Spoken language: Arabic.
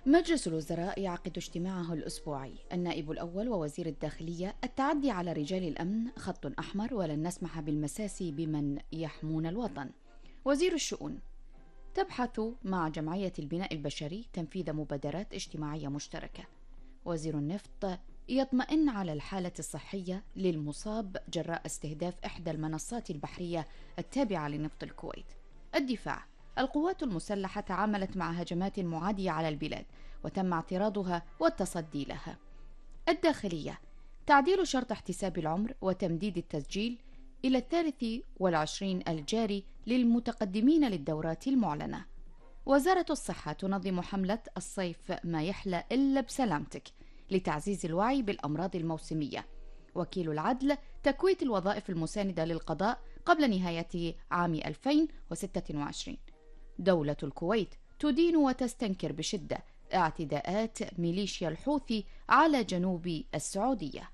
مجلس الوزراء يعقد اجتماعه الأسبوعي. النائب الأول ووزير الداخلية: التعدي على رجال الأمن خط أحمر، ولن نسمح بالمساس بمن يحمون الوطن. وزير الشؤون: تبحث مع جمعية البناء البشري تنفيذ مبادرات اجتماعية مشتركة. وزير النفط: يطمئن على الحالة الصحية للمصاب جراء استهداف إحدى المنصات البحرية التابعة لنفط الكويت. الدفاع: القوات المسلحة تعاملت مع هجمات معادية على البلاد وتم اعتراضها والتصدي لها. الداخلية: تعديل شرط احتساب العمر وتمديد التسجيل إلى 23 الجاري للمتقدمين للدورات المعلنة. وزارة الصحة تنظم حملة الصيف ما يحلى إلا بسلامتك لتعزيز الوعي بالأمراض الموسمية. وكيل العدل: تكويت الوظائف المساندة للقضاء قبل نهاية عام 2026. دولة الكويت تدين وتستنكر بشدة اعتداءات ميليشيا الحوثي على جنوب السعودية.